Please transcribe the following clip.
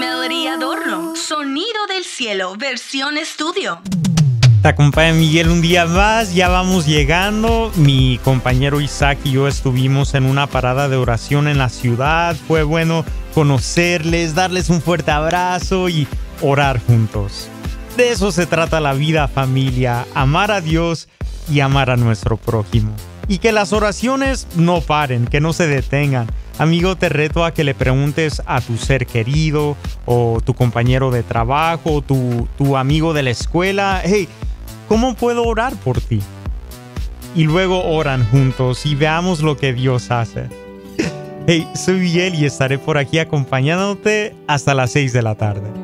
Melody Adorno, Sonido del Cielo, versión estudio. Te acompaña Miguel un día más, ya vamos llegando. Mi compañero Isaac y yo estuvimos en una parada de oración en la ciudad. Fue bueno conocerles, darles un fuerte abrazo y orar juntos. De eso se trata la vida, familia, amar a Dios y amar a nuestro prójimo. Y que las oraciones no paren, que no se detengan. Amigo, te reto a que le preguntes a tu ser querido o tu compañero de trabajo o tu amigo de la escuela, hey, ¿cómo puedo orar por ti? Y luego oran juntos y veamos lo que Dios hace. Hey, soy Miguel y estaré por aquí acompañándote hasta las 6 de la tarde.